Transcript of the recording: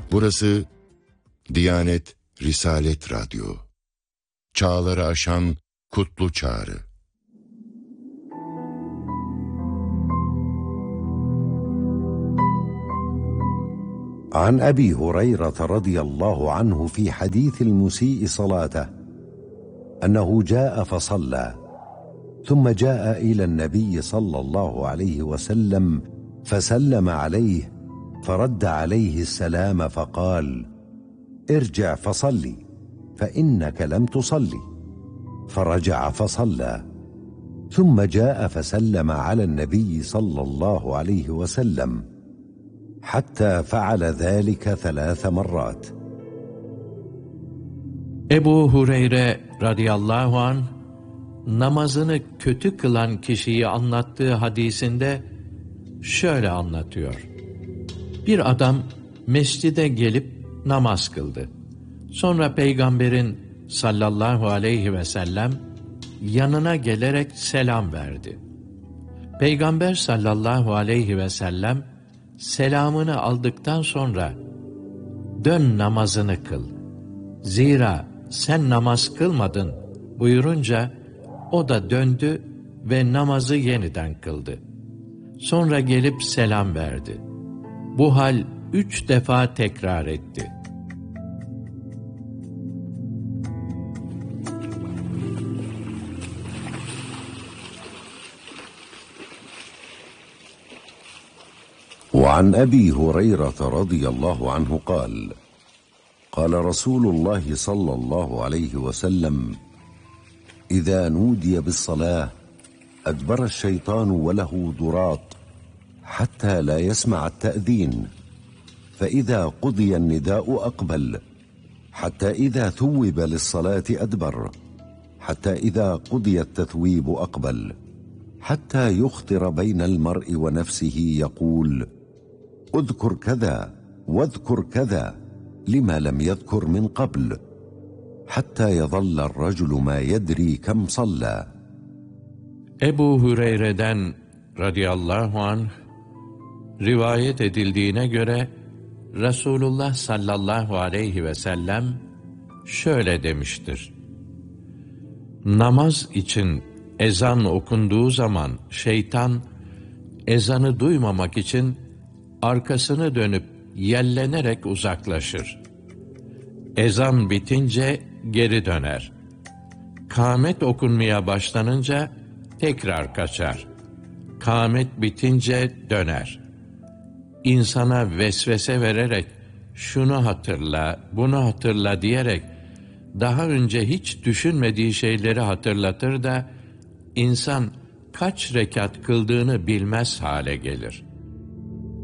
Burası Diyanet Risalet Radyo. Çağları aşan kutlu çağrı. عن أبي هريرة رضي الله عنه في حديث المسيء صلاته أنه جاء فصلى ثم جاء إلى النبي صلى الله عليه وسلم فسلم عليه فرد عليه السلام فقال: ارجع فصلي فإنك لم تصلي. فرجع فصلى ثم جاء فسلم على النبي صلى الله عليه وسلم حتى فعل ذلك 3 مرات. Ebu Hureyre radıyallahu anh, namazını kötü kılan kişiyi anlattığı hadisinde şöyle anlatıyor. Bir adam mescide gelip namaz kıldı. Sonra Peygamberin sallallahu aleyhi ve sellem yanına gelerek selam verdi. Peygamber sallallahu aleyhi ve sellem selamını aldıktan sonra "Dön namazını kıl. Zira sen namaz kılmadın" buyurunca o da döndü ve namazı yeniden kıldı. Sonra gelip selam verdi. Bu hal 3 defa tekrar etti. وعن أبي هريرة رضي الله عنه قال: قال رسول الله صلى الله عليه وسلم: إذا نودي بالصلاة أدبر الشيطان وله ضراط حتى لا يسمع التأذين، فإذا قضي النداء أقبل، حتى إذا ثوب للصلاة أدبر، حتى إذا قضي التثويب أقبل، حتى يخطر بين المرء ونفسه يقول: اذكر كذا واذكر كذا لما لم يذكر من قبل، حتى يظل الرجل ما يدري كم صلى. Ebu Hureyre'den radıyallahu anh rivayet edildiğine göre Resulullah sallallahu aleyhi ve sellem şöyle demiştir: Namaz için ezan okunduğu zaman şeytan ezanı duymamak için arkasını dönüp yellenerek uzaklaşır. Ezan bitince geri döner. Kâmet okunmaya başlanınca tekrar kaçar. Kâmet bitince döner. İnsana vesvese vererek şunu hatırla, bunu hatırla diyerek daha önce hiç düşünmediği şeyleri hatırlatır da insan kaç rekat kıldığını bilmez hale gelir.